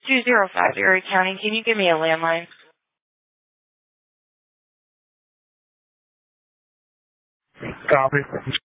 205 Erie County. Can you give me a landline? Copy.